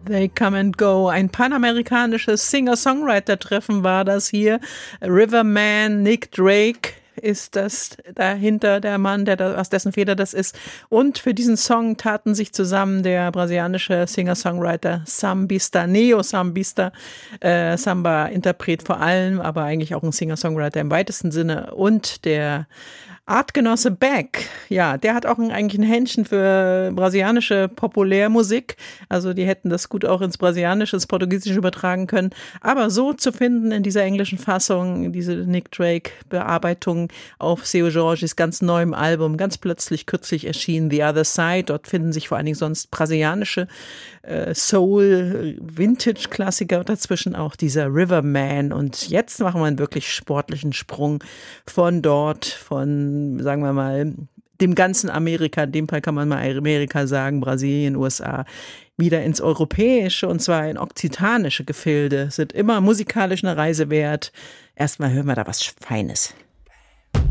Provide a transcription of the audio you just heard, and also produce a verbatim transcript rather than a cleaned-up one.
They Come and Go. Ein panamerikanisches Singer-Songwriter-Treffen war das hier. Riverman, Nick Drake ist das dahinter, der Mann, der da, aus dessen Feder das ist. Und für diesen Song taten sich zusammen der brasilianische Singer-Songwriter Sambista, Neo Sambista, äh, Samba-Interpret vor allem, aber eigentlich auch ein Singer-Songwriter im weitesten Sinne, und der Artgenosse Beck, ja, der hat auch ein, eigentlich ein Händchen für brasilianische Populärmusik. Also die hätten das gut auch ins Brasilianische, ins Portugiesische übertragen können. Aber so zu finden in dieser englischen Fassung, diese Nick Drake-Bearbeitung auf Seu Jorges ganz neuem Album, ganz plötzlich kürzlich erschienen, The Other Side. Dort finden sich vor allen Dingen sonst brasilianische äh, Soul-Vintage-Klassiker, dazwischen auch dieser Riverman. Und jetzt machen wir einen wirklich sportlichen Sprung von dort, von sagen wir mal, dem ganzen Amerika, in dem Fall kann man mal Amerika sagen, Brasilien, U S A, wieder ins europäische, und zwar in okzitanische Gefilde, sind immer musikalisch eine Reise wert. Erstmal hören wir da was Feines.